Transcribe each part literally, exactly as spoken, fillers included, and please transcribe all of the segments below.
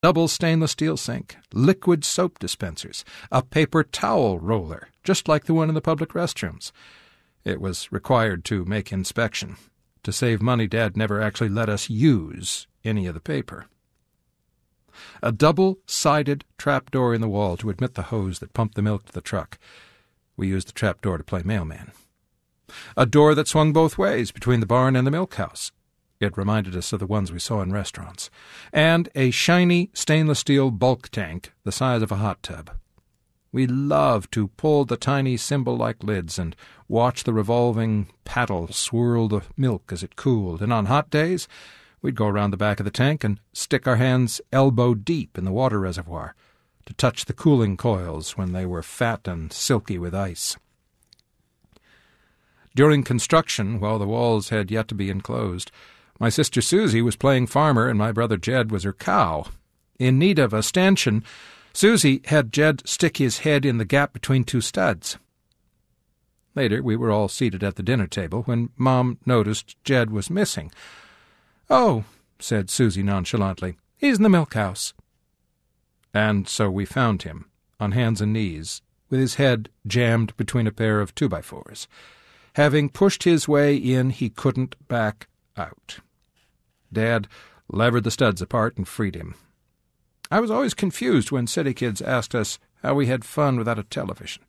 double stainless steel sink, liquid soap dispensers, a paper towel roller, just like the one in the public restrooms. It was required to make inspection. To save money, Dad never actually let us use any of the paper. A double-sided trapdoor in the wall to admit the hose that pumped the milk to the truck. We used the trapdoor to play mailman. A door that swung both ways between the barn and the milk house. It reminded us of the ones we saw in restaurants. And a shiny stainless steel bulk tank the size of a hot tub. We loved to pull the tiny cymbal-like lids and watch the revolving paddle swirl the milk as it cooled, and on hot days we'd go around the back of the tank and stick our hands elbow-deep in the water reservoir to touch the cooling coils when they were fat and silky with ice. During construction, while the walls had yet to be enclosed, my sister Susie was playing farmer and my brother Jed was her cow. In need of a stanchion, Susie had Jed stick his head in the gap between two studs. Later, we were all seated at the dinner table when Mom noticed Jed was missing. "Oh," said Susie nonchalantly, "he's in the milk house." And so we found him, on hands and knees, with his head jammed between a pair of two-by-fours. Having pushed his way in, he couldn't back out. Dad levered the studs apart and freed him. I was always confused when city kids asked us how we had fun without a television.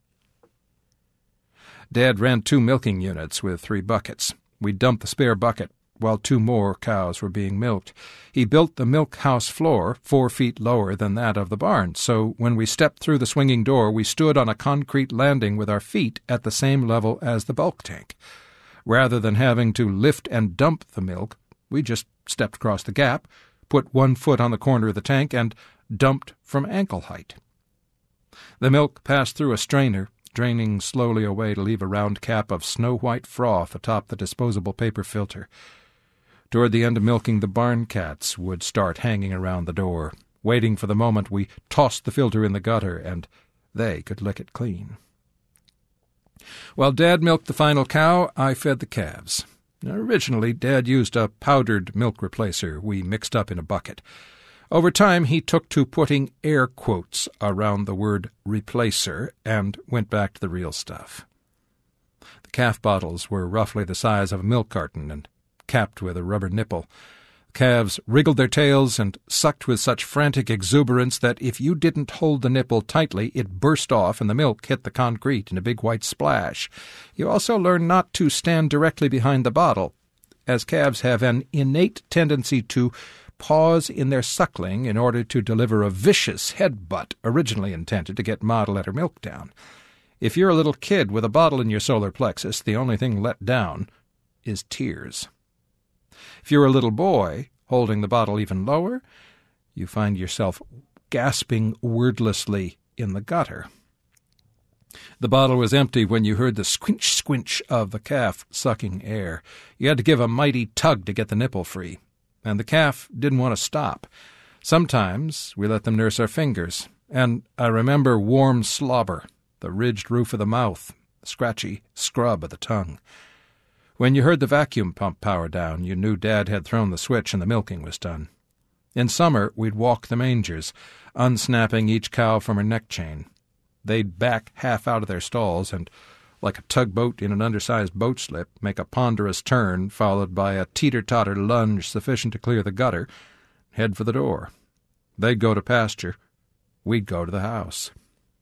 Dad ran two milking units with three buckets. We dumped the spare bucket while two more cows were being milked. He built the milk house floor four feet lower than that of the barn, so when we stepped through the swinging door, we stood on a concrete landing with our feet at the same level as the bulk tank. Rather than having to lift and dump the milk, we just stepped across the gap, put one foot on the corner of the tank, and dumped from ankle height. The milk passed through a strainer, draining slowly away to leave a round cap of snow-white froth atop the disposable paper filter. Toward the end of milking, the barn cats would start hanging around the door, waiting for the moment we tossed the filter in the gutter and they could lick it clean. While Dad milked the final cow, I fed the calves. Originally, Dad used a powdered milk replacer we mixed up in a bucket. Over time, he took to putting air quotes around the word replacer and went back to the real stuff. The calf bottles were roughly the size of a milk carton and capped with a rubber nipple. The calves wriggled their tails and sucked with such frantic exuberance that if you didn't hold the nipple tightly, it burst off and the milk hit the concrete in a big white splash. You also learn not to stand directly behind the bottle, as calves have an innate tendency to pause in their suckling in order to deliver a vicious headbutt originally intended to get Ma to let her milk down. If you're a little kid with a bottle in your solar plexus, the only thing let down is tears. If you're a little boy, holding the bottle even lower, you find yourself gasping wordlessly in the gutter. The bottle was empty when you heard the squinch-squinch of the calf sucking air. You had to give a mighty tug to get the nipple free, and the calf didn't want to stop. Sometimes we let them nurse our fingers, and I remember warm slobber, the ridged roof of the mouth, the scratchy scrub of the tongue. When you heard the vacuum pump power down, you knew Dad had thrown the switch and the milking was done. In summer, we'd walk the mangers, unsnapping each cow from her neck chain. They'd back half out of their stalls and, like a tugboat in an undersized boat slip, make a ponderous turn, followed by a teeter-totter lunge sufficient to clear the gutter, head for the door. They'd go to pasture. We'd go to the house.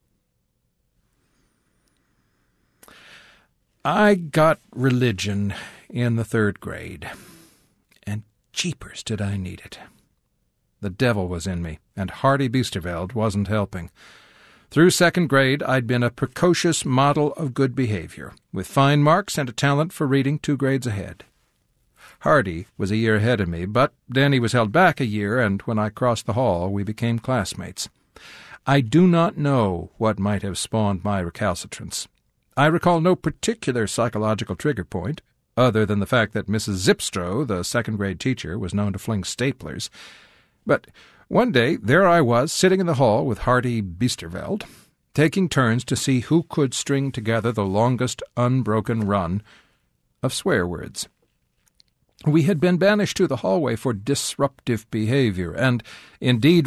I got religion in the third grade, and jeepers did I need it. The devil was in me, and Hardy Biesterveld wasn't helping. Through second grade, I'd been a precocious model of good behavior, with fine marks and a talent for reading two grades ahead. Hardy was a year ahead of me, but then he was held back a year, and when I crossed the hall, we became classmates. I do not know what might have spawned my recalcitrance. I recall no particular psychological trigger point, other than the fact that Missus Zipstrow, the second-grade teacher, was known to fling staplers. But one day there I was, sitting in the hall with Hardy Biesterveld, taking turns to see who could string together the longest unbroken run of swear words. We had been banished to the hallway for disruptive behavior, and indeed